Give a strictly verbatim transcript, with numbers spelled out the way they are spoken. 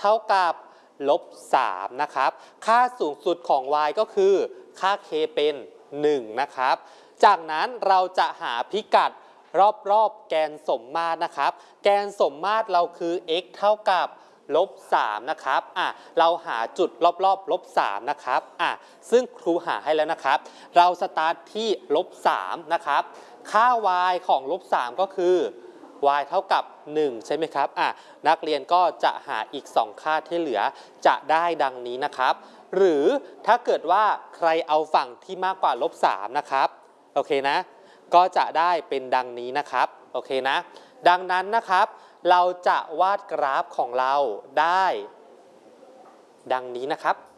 เท่ากับลบสามนะครับค่าสูงสุดของ y ก็คือค่า k เป็นหนึ่งนะครับจากนั้นเราจะหาพิกัดรอบๆแกนสมมาตรนะครับแกนสมมาตรเราคือ x เท่ากับลบสามนะครับอ่ะเราหาจุดรอบๆลบสามนะครับอ่ะซึ่งครูหาให้แล้วนะครับเราสตาร์ทที่ลบสามนะครับค่า y ของลบสามก็คือ y เท่ากับหนึ่งใช่ไหมครับอ่ะนักเรียนก็จะหาอีกสองค่าที่เหลือจะได้ดังนี้นะครับหรือถ้าเกิดว่าใครเอาฝั่งที่มากกว่าลบสามนะครับโอเคนะก็จะได้เป็นดังนี้นะครับโอเคนะดังนั้นนะครับเราจะวาดกราฟของเราได้ดังนี้นะครับ